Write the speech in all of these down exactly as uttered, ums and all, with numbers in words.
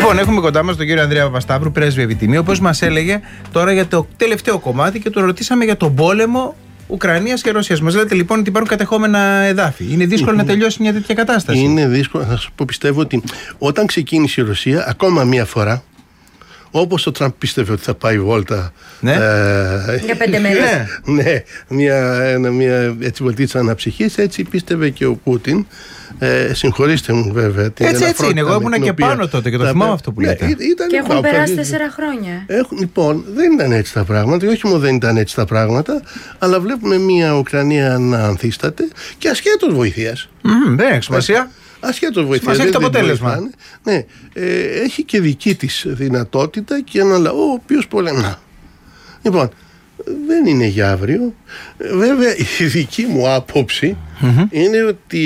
Λοιπόν, έχουμε κοντά μας τον κύριο Ανδρέα Παπασταύρου, πρέσβη επιτιμίου, όπως μας έλεγε τώρα για το τελευταίο κομμάτι και τον ρωτήσαμε για τον πόλεμο Ουκρανίας και Ρωσίας. Μας λέτε λοιπόν ότι υπάρχουν κατεχόμενα εδάφη. Είναι δύσκολο να τελειώσει μια τέτοια κατάσταση? Είναι δύσκολο. Θα σας πω, πιστεύω ότι όταν ξεκίνησε η Ρωσία, ακόμα μία φορά, όπως ο Τραμπ πίστευε ότι θα πάει βόλτα. Ναι. Ε, για πέντε μέρες. Ναι, ναι, μια, ένα, μια έτσι βολτίτσα αναψυχής, έτσι πίστευε και ο Πούτιν. Ε, συγχωρήστε μου βέβαια. Την έτσι έτσι είναι. Εγώ ήμουν και πάνω τότε και το θυμάμαι αυτό που λέτε. Ναι, ήταν, και έχουν περάσει τέσσερα χρόνια. Έχουν, λοιπόν, δεν ήταν έτσι τα πράγματα. Όχι μόνο δεν ήταν έτσι τα πράγματα, αλλά βλέπουμε μια Ουκρανία να ανθίσταται και ασχέτως βοηθείας. Mm, δεν έχει σημασία. Ασχέτως βοηθείας. Έχει το αποτέλεσμα. Ναι, ε, έχει και δική της δυνατότητα και ένα λαό ο οποίος πολεμά. Λοιπόν, δεν είναι για αύριο. Βέβαια η δική μου άποψη mm-hmm. είναι ότι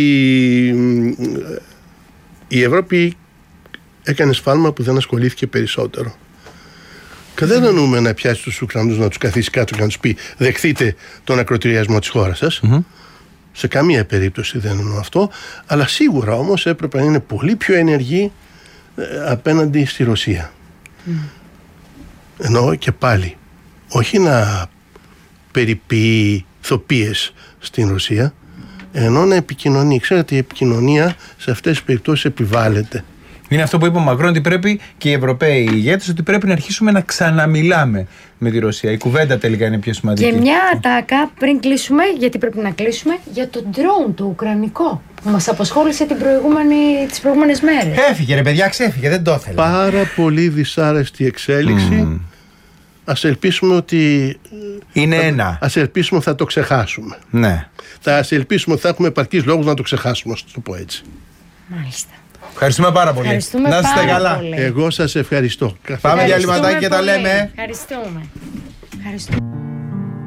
η Ευρώπη έκανε σφάλμα που δεν ασχολήθηκε περισσότερο. Και δεν εννοούμε να πιάσει τους Ουκρανούς, να τους καθίσει κάτω και να τους πει δεχθείτε τον ακροτηριασμό της χώρας σας. Mm-hmm. Σε καμία περίπτωση δεν εννοώ αυτό. Αλλά σίγουρα όμως έπρεπε να είναι πολύ πιο ενεργή απέναντι στη Ρωσία. Mm. Εννοώ και πάλι όχι να περιποιεί θοπίες στην Ρωσία, ενώ να επικοινωνεί. Ξέρετε, η επικοινωνία σε αυτές τις περιπτώσεις επιβάλλεται. Είναι αυτό που είπε ο Μακρόν, ότι πρέπει και οι Ευρωπαίοι ηγέτες ότι πρέπει να αρχίσουμε να ξαναμιλάμε με τη Ρωσία. Η κουβέντα τελικά είναι πιο σημαντική. Και μια ατάκα πριν κλείσουμε, γιατί πρέπει να κλείσουμε, για το ντρόουν το ουκρανικό που μας απασχόλησε την προηγούμενη, τις προηγούμενες μέρες. Έφυγε ρε παιδιά, ξέφυγε, δεν το ήθελα. Πάρα πολύ δυσάρεστη εξέλιξη. Mm. Ας ελπίσουμε ότι είναι θα, ένα. Ας ελπίσουμε ότι θα το ξεχάσουμε. Ναι. Θα ας ελπίσουμε ότι θα έχουμε επαρκείς λόγους να το ξεχάσουμε, ας το πω έτσι. Μάλιστα. Ευχαριστούμε πάρα πολύ. Ευχαριστούμε να είστε καλά. Πολύ. Εγώ σας ευχαριστώ. Πάμε για λιματάκι και τα λέμε. Ευχαριστούμε. Ευχαριστούμε.